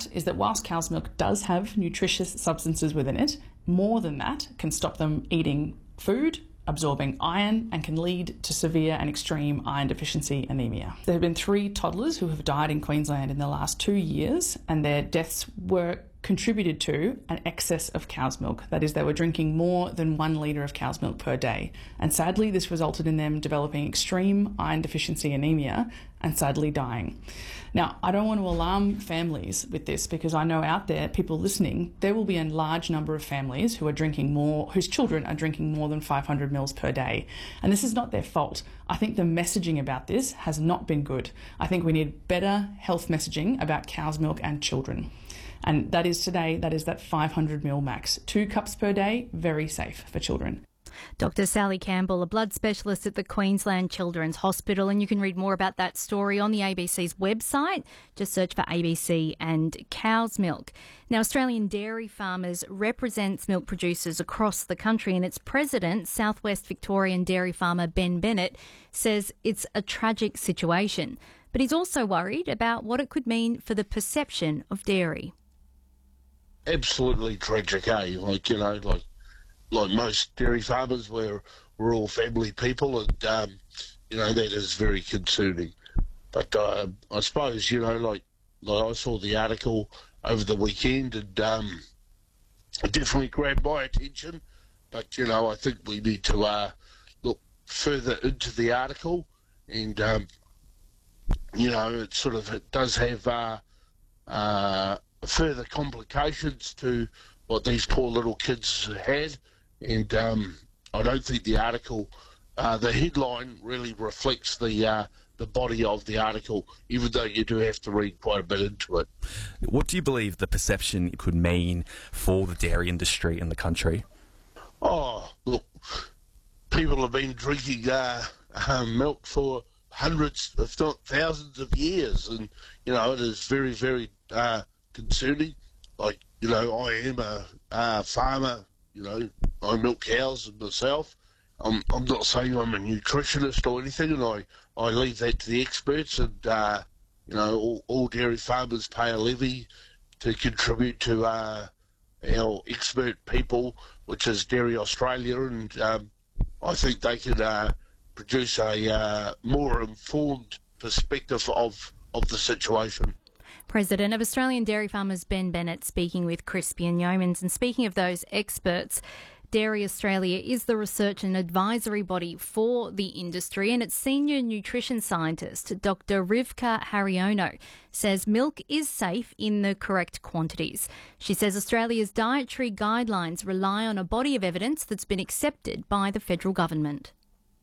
is that whilst cow's milk does have nutritious substances within it, more than that can stop them eating food, absorbing iron, and can lead to severe and extreme iron deficiency anemia. There have been 3 toddlers who have died in Queensland in the last 2 years, and their deaths were contributed to an excess of cow's milk. That is, they were drinking more than 1 litre of cow's milk per day. And sadly, this resulted in them developing extreme iron deficiency anemia and sadly dying. Now, I don't want to alarm families with this because I know out there, people listening, there will be a large number of families who are drinking more, whose children are drinking more than 500 mils per day. And this is not their fault. I think the messaging about this has not been good. I think we need better health messaging about cow's milk and children. And that is today, that is that 500 ml max. 2 cups per day, very safe for children. Dr. Sally Campbell, a blood specialist at the Queensland Children's Hospital, and you can read more about that story on the ABC's website. Just search for ABC and cow's milk. Now, Australian Dairy Farmers represents milk producers across the country, and its president, Southwest Victorian dairy farmer Ben Bennett, says it's a tragic situation. But he's also worried about what it could mean for the perception of dairy. Absolutely tragic, eh? Like most dairy farmers, we're all family people, and that is very concerning. But I suppose like I saw the article over the weekend, and it definitely grabbed my attention. But I think we need to look further into the article, and it does have further complications to what these poor little kids had, and I don't think the article, the headline really reflects the body of the article, even though you do have to read quite a bit into it. What do you believe the perception could mean for the dairy industry in the country? Oh, look, people have been drinking milk for hundreds, if not thousands of years, and it is very, very concerning. I am a farmer. I milk cows myself. I'm not saying I'm a nutritionist or anything, and I leave that to the experts. And all dairy farmers pay a levy to contribute to our expert people, which is Dairy Australia, and I think they can produce a more informed perspective of the situation. President of Australian Dairy Farmers Ben Bennett speaking with Crispian Yeomans. And speaking of those experts, Dairy Australia is the research and advisory body for the industry, and its senior nutrition scientist, Dr. Rivka Hariono, says milk is safe in the correct quantities. She says Australia's dietary guidelines rely on a body of evidence that's been accepted by the federal government.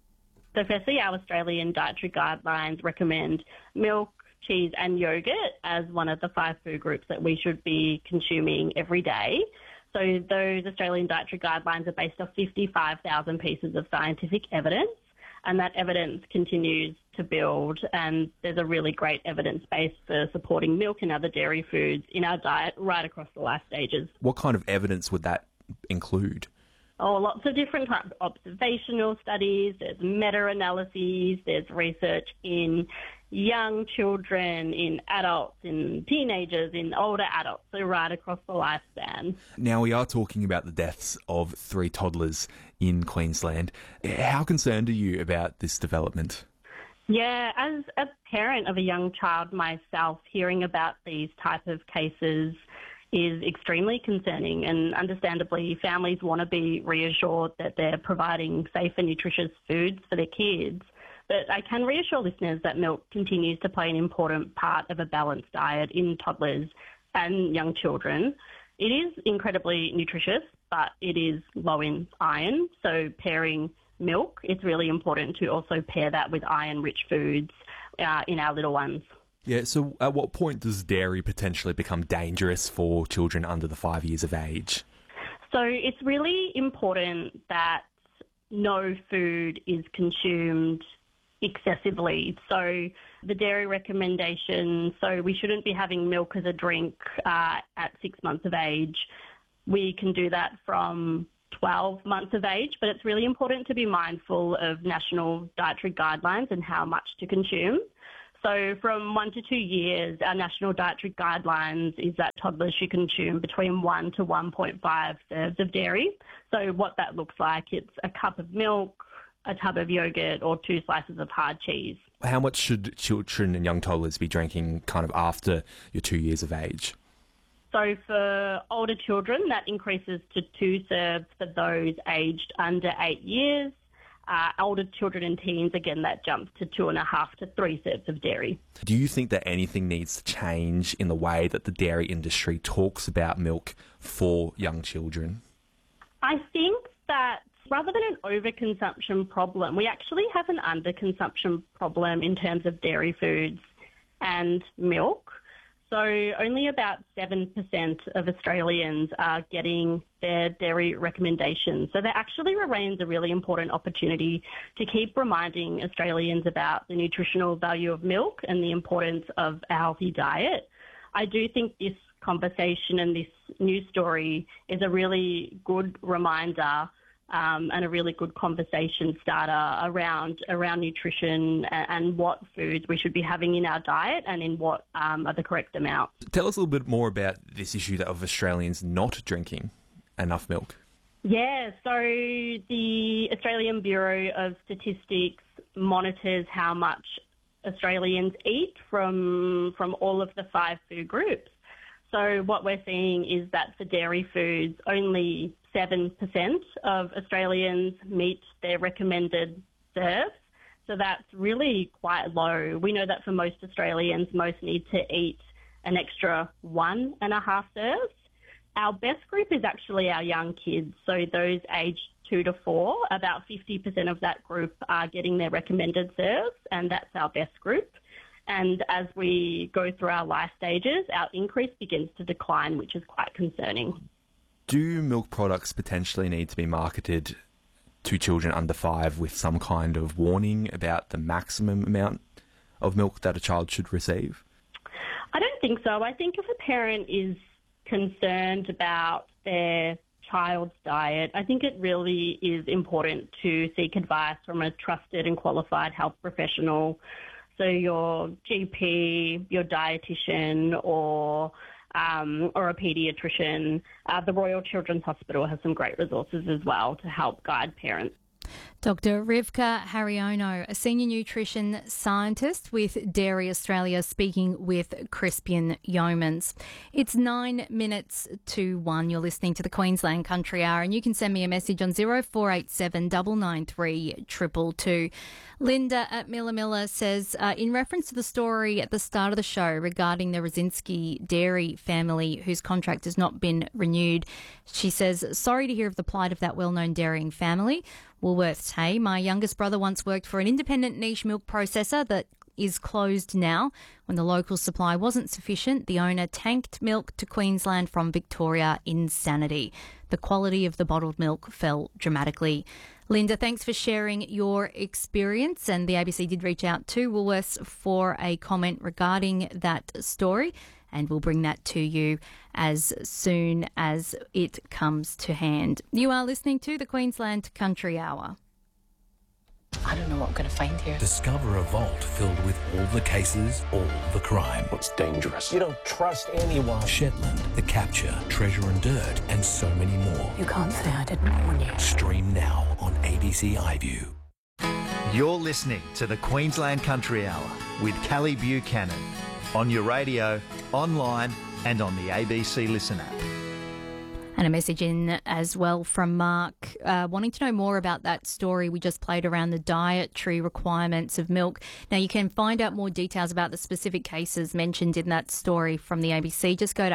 So firstly, our Australian dietary guidelines recommend milk, cheese and yogurt as one of the 5 food groups that we should be consuming every day. So those Australian dietary guidelines are based off 55,000 pieces of scientific evidence, and that evidence continues to build, and there's a really great evidence base for supporting milk and other dairy foods in our diet right across the life stages. What kind of evidence would that include? Oh, lots of different types of observational studies, there's meta-analyses, there's research in young children, in adults, in teenagers, in older adults, so right across the lifespan. Now, we are talking about the deaths of 3 toddlers in Queensland. How concerned are you about this development? Yeah, as a parent of a young child myself, hearing about these type of cases is extremely concerning, and understandably families want to be reassured that they're providing safe and nutritious foods for their kids. But I can reassure listeners that milk continues to play an important part of a balanced diet in toddlers and young children. It is incredibly nutritious, but it is low in iron, so pairing milk, it's really important to also pair that with iron-rich foods in our little ones. Yeah, so at what point does dairy potentially become dangerous for children under the 5 years of age? So it's really important that no food is consumed excessively. So the dairy recommendation, so we shouldn't be having milk as a drink at 6 months of age. We can do that from 12 months of age, but it's really important to be mindful of national dietary guidelines and how much to consume. So from 1 to 2 years, our national dietary guidelines is that toddlers should consume between 1 to 1.5 serves of dairy. So what that looks like, it's a cup of milk, a tub of yogurt, or 2 slices of hard cheese. How much should children and young toddlers be drinking kind of after you're 2 years of age? So for older children, that increases to 2 serves for those aged under 8 years. Older children and teens, again, that jumps to 2.5 to 3 serves of dairy. Do you think that anything needs to change in the way that the dairy industry talks about milk for young children? I think that rather than an overconsumption problem, we actually have an underconsumption problem in terms of dairy foods and milk. So only about 7% of Australians are getting their dairy recommendations. So there actually remains a really important opportunity to keep reminding Australians about the nutritional value of milk and the importance of a healthy diet. I do think this conversation and this news story is a really good reminder and a really good conversation starter around nutrition and what foods we should be having in our diet and in what are the correct amounts. Tell us a little bit more about this issue of Australians not drinking enough milk. Yeah, so the Australian Bureau of Statistics monitors how much Australians eat from all of the 5 food groups. So what we're seeing is that for dairy foods, only 7% of Australians meet their recommended serves. So that's really quite low. We know that for most Australians, most need to eat an extra 1.5 serves. Our best group is actually our young kids. So those aged 2 to 4, about 50% of that group are getting their recommended serves, and that's our best group. And as we go through our life stages, our increase begins to decline, which is quite concerning. Do milk products potentially need to be marketed to children under 5 with some kind of warning about the maximum amount of milk that a child should receive? I don't think so. I think if a parent is concerned about their child's diet, I think it really is important to seek advice from a trusted and qualified health professional. So your GP, your dietitian, or a paediatrician. The Royal Children's Hospital has some great resources as well to help guide parents. Dr. Rivka Hariono, a senior nutrition scientist with Dairy Australia, speaking with Crispian Yeomans. It's 9 minutes to 1. You're listening to the Queensland Country Hour, and you can send me a message on 0487 993 222. Linda at Miller says, in reference to the story at the start of the show regarding the Rosinski dairy family whose contract has not been renewed, she says, sorry to hear of the plight of that well-known dairying family. Woolworths, hey, my youngest brother once worked for an independent niche milk processor that is closed now. When the local supply wasn't sufficient, the owner tanked milk to Queensland from Victoria. Insanity. The quality of the bottled milk fell dramatically. Linda, thanks for sharing your experience, and the ABC did reach out to Woolworths for a comment regarding that story, and we'll bring that to you as soon as it comes to hand. You are listening to the Queensland Country Hour. I don't know what I'm going to find here. Discover a vault filled with all the cases, all the crime. What's dangerous? You don't trust anyone. Shetland, The Capture, Treasure and Dirt, and so many more. You can't say I didn't warn you. Stream now on ABC iView. You're listening to the Queensland Country Hour with Callie Buchanan on your radio, online and on the ABC Listen app. And a message in as well from Mark, wanting to know more about that story we just played around the dietary requirements of milk. Now, you can find out more details about the specific cases mentioned in that story from the ABC. Just go to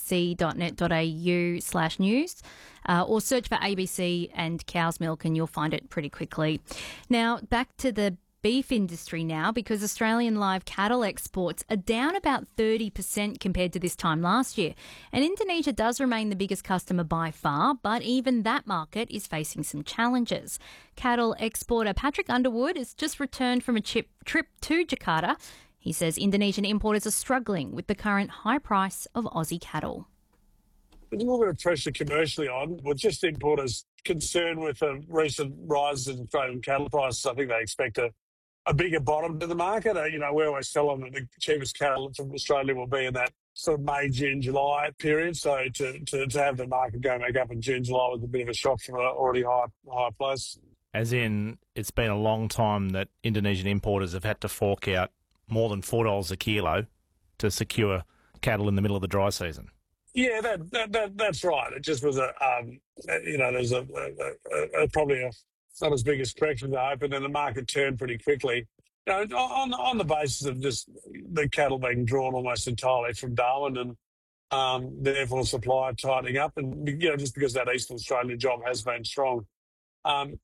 abc.net.au/news or search for ABC and cow's milk and you'll find it pretty quickly. Now, back to the beef industry now, because Australian live cattle exports are down about 30% compared to this time last year. And Indonesia does remain the biggest customer by far, but even that market is facing some challenges. Cattle exporter Patrick Underwood has just returned from a trip to Jakarta. He says Indonesian importers are struggling with the current high price of Aussie cattle. There's a little bit of pressure commercially on, with just importers concerned with the recent rise in Australian cattle prices. I think they expect a a bigger bottom to the market. We always tell them that the cheapest cattle from Australia will be in that sort of May, June, July period. So to have the market go back up in June, July was a bit of a shock from an already high place. As in, it's been a long time that Indonesian importers have had to fork out more than $4 a kilo to secure cattle in the middle of the dry season. Yeah, that's right. It just was there's probably not as big as corrections I hope, and then the market turned pretty quickly. On the basis of just the cattle being drawn almost entirely from Darwin and therefore supply tightening up, and just because that Eastern Australian job has been strong. There's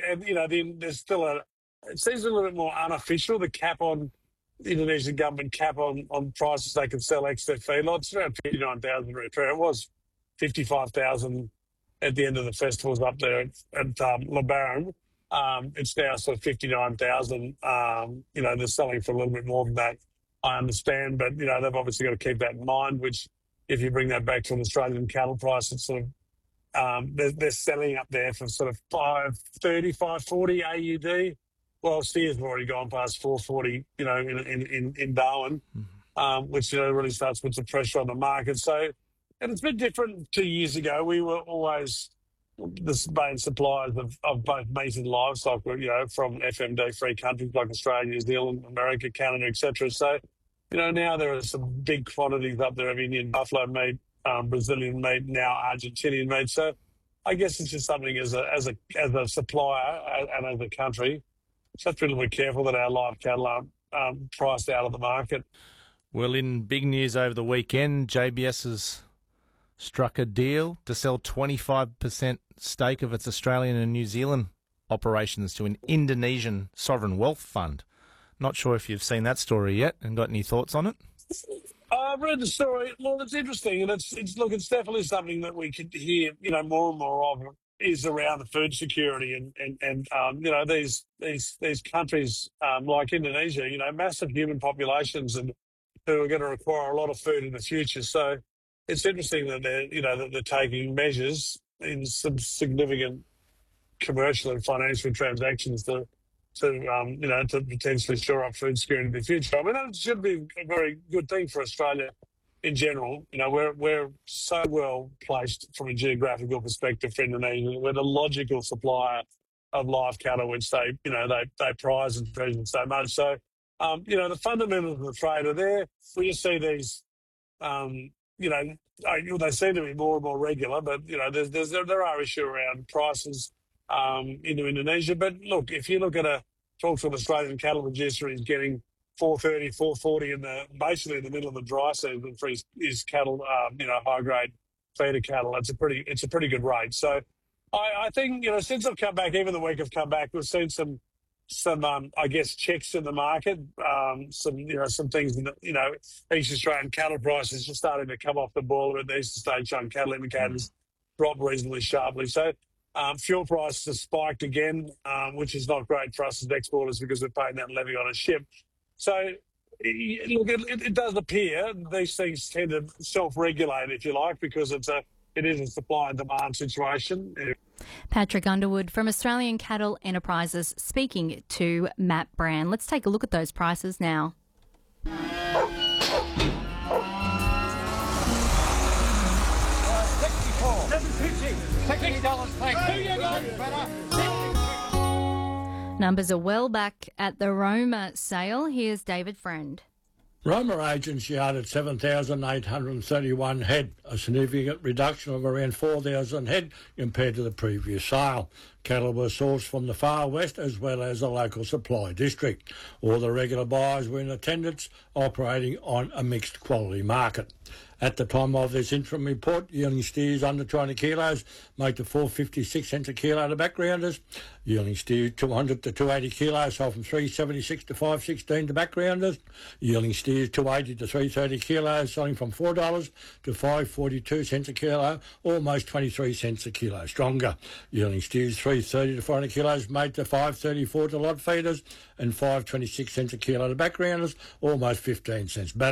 still it seems a little bit more unofficial, the the Indonesian government cap on prices they can sell extra feedlots, around 59,000 Rupiah. It was 55,000 at the end of the festivals up there at Lebaran. It's now sort of 59,000. They're selling for a little bit more than that, I understand, but they've obviously got to keep that in mind, which if you bring that back to an Australian cattle price, it's sort of they're selling up there for sort of 530, 540 AUD. Well, steers have already gone past 440, in Darwin, which really starts to put some pressure on the market. So, and it's a bit different 2 years ago. We were always the main suppliers of both meat and livestock, from FMD-free countries like Australia, New Zealand, America, Canada, etc. So, now there are some big quantities up there of Indian buffalo meat, Brazilian meat, now Argentinian meat. So, I guess it's just something as a supplier and as a country. So have to be a little bit careful that our live cattle aren't priced out of the market. Well, in big news over the weekend, JBS has struck a deal to sell 25% stake of its Australian and New Zealand operations to an Indonesian sovereign wealth fund. Not sure if you've seen that story yet and got any thoughts on it? I've read the story. Well, it's interesting, and it's definitely something that we could hear, more and more of. Is around the food security and these countries like Indonesia, massive human populations and who are going to require a lot of food in the future. So it's interesting that they're taking measures in some significant commercial and financial transactions to potentially shore up food security in the future. I mean, that should be a very good thing for Australia. In general, we're so well placed from a geographical perspective for Indonesia. We're the logical supplier of live cattle, which they prize and treasure so much. So, the fundamentals of the trade are there. We just see these, they seem to be more and more regular, but there are issues around prices into Indonesia. But look, if you talk to an Australian cattle producer, he's getting 430, 440 basically in the middle of the dry season for his cattle, high grade feeder cattle. It's a pretty good rate. So I think, since I've come back, even the week I've come back, we've seen some I guess checks in the market, some things in East Australian cattle prices just starting to come off the boil a bit. The Eastern State cattle indicators dropped reasonably sharply. So fuel prices have spiked again, which is not great for us as exporters because we're paying that levy on a ship. So, look, it does appear these things tend to self-regulate, if you like, because it is a supply and demand situation. Patrick Underwood from Australian Cattle Enterprises speaking to Matt Brand. Let's take a look at those prices now. Numbers are well back at the Roma sale. Here's David Friend. Roma agents yarded 7,831 head, a significant reduction of around 4,000 head compared to the previous sale. Cattle were sourced from the far west as well as the local supply district. All the regular buyers were in attendance, operating on a mixed quality market. At the time of this interim report, yearling steers under 200 kilos make the 456 cents a kilo to backgrounders. Yearling steers 200 to 280 kilos sold from 376 to 516 to backgrounders. Yearling steers 280 to 330 kilos selling from $4 to 542 cents a kilo, almost 23 cents a kilo stronger. Yearling steers 330 to 400 kilos made to 534 to lot feeders and 526 cents a kilo to backgrounders, almost 15 cents better.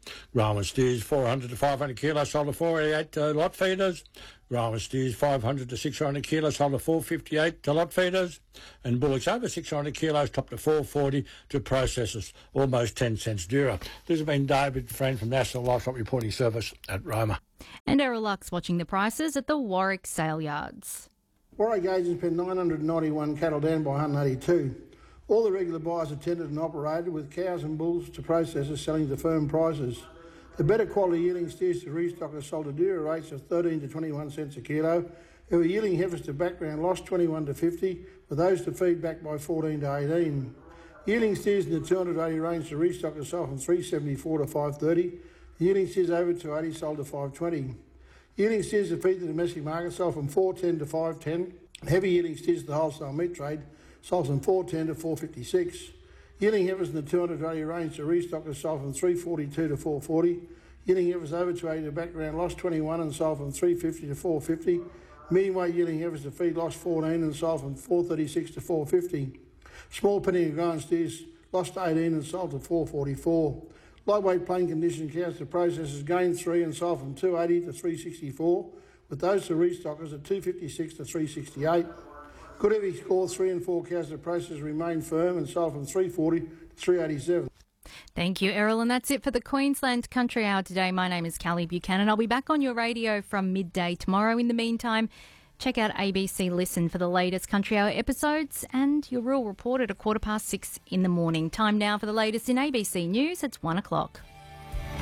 Graham steers 400 to 500 kilos sold to 488 to lot feeders. Graham steers 500 to 600 kilos sold to 458 to lot feeders. And bullocks over 600 kilos top to 440 to processors, almost 10 cents dearer. This has been David Friend from National Livestock Reporting Service at Roma. And Errol Lux watching the prices at the Warwick sale yards. Warwick agents put 991 cattle down by 182. All the regular buyers attended and operated, with cows and bulls to processors selling to firm prices. The better quality yielding steers to restockers sold to dearer rates of 13 to 21 cents a kilo. Who were yielding heifers to background lost 21 to 50, with those to feed back by 14 to 18. Yielding steers in the 280 range to restockers sold from 374 to 530. Yielding steers over 280 sold to 520. Yielding steers to feed the domestic market sold from 410 to 510. Heavy yielding steers to the wholesale meat trade sold from 410 to 456. Yielding heifers in the 280 range to restockers sold from 342 to 440. Yielding heifers over 280 to background lost 21 and sold from 350 to 450. Medium weight yielding heifers to feed lost 14 and sold from 436 to 450. Small penny and grown steers lost 18 and sold to 444. Lightweight plain condition cows to processors gained 3 and sold from 280 to 364, with those to restockers at 256 to 368. Good heavy score 3 and 4 cows to processors remained firm and sold from 340 to 387. Thank you, Errol. And that's it for the Queensland Country Hour today. My name is Callie Buchanan. I'll be back on your radio from midday tomorrow. In the meantime, check out ABC Listen for the latest Country Hour episodes and your Rural Report at 6:15 in the morning. Time now for the latest in ABC News. It's 1 o'clock.